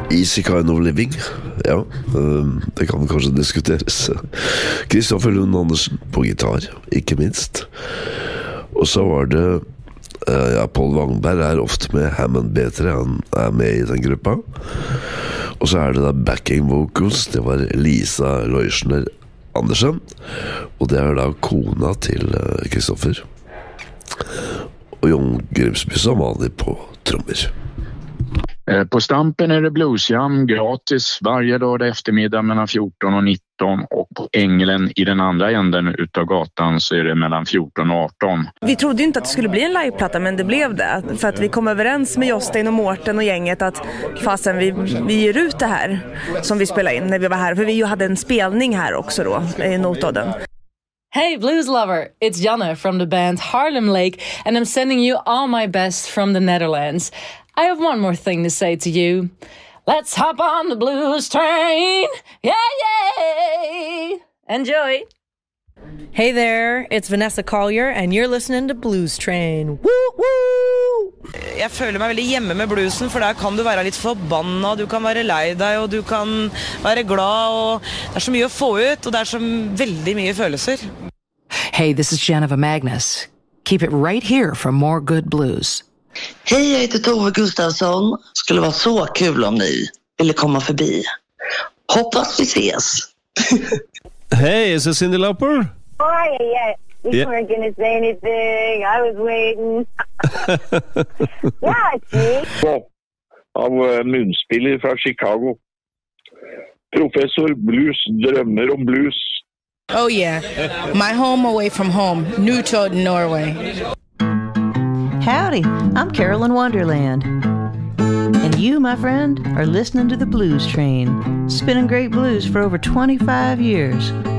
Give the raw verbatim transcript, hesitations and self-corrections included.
Easy Kind of Living. Ja, det kan kanskje diskuteres. Kristoffer Lund Andersen på gitar, ikke minst. Og så var det ja, Paul Wangberg er ofte med. Hammond B tre, han er med i den gruppa. Og så er det da backing vocals. Det var Lisa Leuschner Andersen. Og det er da kona til Kristoffer. Og Jon Grimsby som vanlig på trommer. På Stampen är det bluesjam gratis varje dag eftermiddag mellan fjorton och nitton, och på Änglen i den andra änden utav gatan så är det mellan fjorton och arton. Vi trodde ju inte att det skulle bli en liveplatta, men det blev det. För att vi kom överens med Jostein och Mårten och gänget att fasen vi, vi ger ut det här som vi spelade in när vi var här. För vi ju hade en spelning här också då i Notodden. Hey blues lover, it's Janne from the band Harlem Lake, and I'm sending you all my best from the Netherlands. I have one more thing to say to you. Let's hop on the blues train. Yeah, yeah. Enjoy. Hey there, it's Vanessa Collier, and you're listening to Blues Train. Woo, woo! Jeg føler meg veldig hjemme med bluesen, for der kan du være litt forbanna, du kan være lei deg, og du kan være glad, og det er så mye å få ut, og det er så veldig mye følelser. Hey, this is Jennifer Magnus. Keep it right here for more good blues. Hej, jag heter Tove Gustafsson. Skulle vara så kul om ni ville komma förbi. Hoppas vi ses. Hey, is this Cyndi Lauper? Hi, yeah. You yeah. weren't going to say anything. I was waiting. Yeah, see? Av munspiller fra Chicago. Professor Blues drømmer om blues. Oh yeah. My home away from home, Newtown, Norway. Howdy, I'm Carolyn Wonderland. And you, my friend, are listening to the Blues Train, spinning great blues for over twenty-five years.